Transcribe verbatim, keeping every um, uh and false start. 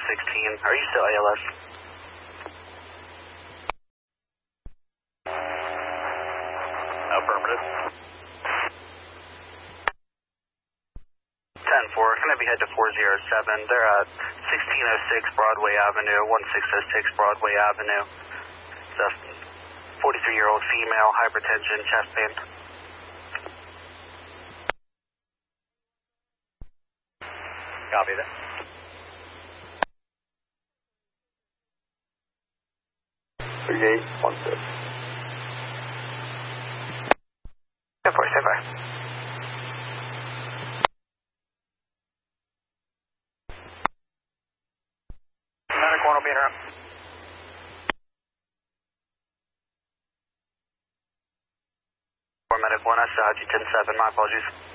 sixteen. Are you still A L S? Affirmative. ten four, can I be head to four zero seven? They're at sixteen oh six Broadway Avenue, sixteen oh six Broadway Avenue. It's a forty-three-year-old female, hypertension, chest pain. Copy that. three eight one six. ten four, stand by. Medic one will be in around. Medic one, I saw you ten seven, my apologies.